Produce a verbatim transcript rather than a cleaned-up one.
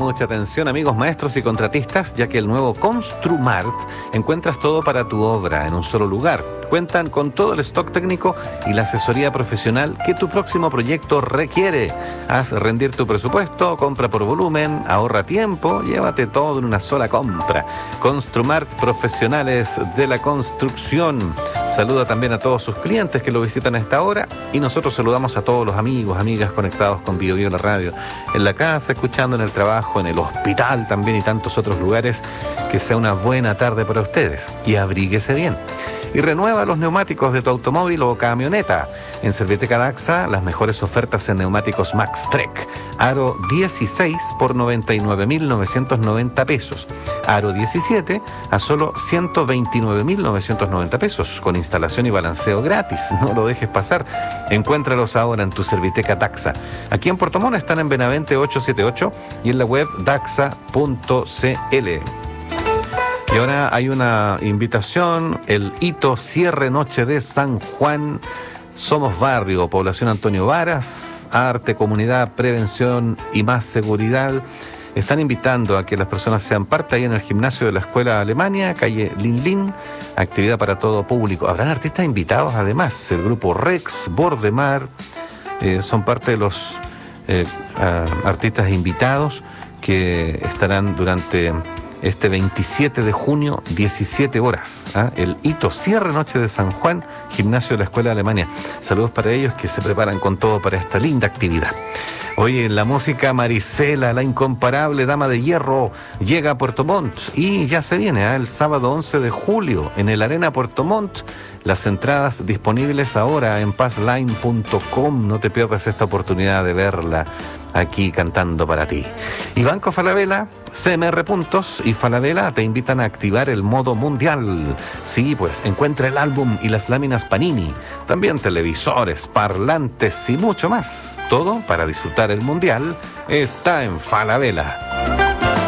mucha atención, amigos maestros y contratistas, ya que el nuevo Construmart encuentras todo para tu obra en un solo lugar. Cuentan con todo el stock técnico y la asesoría profesional que tu próximo proyecto requiere. Haz rendir tu presupuesto, compra por volumen, ahorra tiempo, llévate todo en una sola compra. Construmart, profesionales de la construcción. Saluda también a todos sus clientes que lo visitan a esta hora y nosotros saludamos a todos los amigos, amigas conectados con Bio Bio la radio, en la casa, escuchando en el trabajo, en el hospital también y tantos otros lugares. Que sea una buena tarde para ustedes y abríguese bien. Y renueva los neumáticos de tu automóvil o camioneta. En Serviteca Daxa, las mejores ofertas en neumáticos Maxtrek. Aro dieciséis por noventa y nueve mil novecientos noventa pesos. Aro diecisiete a solo ciento veintinueve mil novecientos noventa pesos. Con instalación y balanceo gratis. No lo dejes pasar. Encuéntralos ahora en tu Serviteca Daxa. Aquí en Puerto Montt están en Benavente ochocientos setenta y ocho y en la web daxa punto c l. Y ahora hay una invitación, el hito Cierre Noche de San Juan. Somos Barrio, Población Antonio Varas, Arte, Comunidad, Prevención y Más Seguridad. Están invitando a que las personas sean parte ahí en el gimnasio de la Escuela Alemania, calle Lin Lin, actividad para todo público. Habrán artistas invitados además, el grupo Rex, Bordemar, eh, son parte de los eh, uh, artistas invitados que estarán durante este veintisiete de junio, diecisiete horas, ¿eh? El hito Cierre Noche de San Juan, gimnasio de la Escuela Alemania. Saludos para ellos que se preparan con todo para esta linda actividad. Oye, en la música, Marisela, la incomparable Dama de Hierro, llega a Puerto Montt y ya se viene, ¿eh? El sábado once de julio en el Arena Puerto Montt. Las entradas disponibles ahora en passline punto com. No te pierdas esta oportunidad de verla aquí cantando para ti. Y Banco Falabella, C M R Puntos y Falabella te invitan a activar el modo mundial. Sí, pues encuentra el álbum y las láminas Panini, también televisores, parlantes y mucho más. Todo para disfrutar el mundial está en Falabella.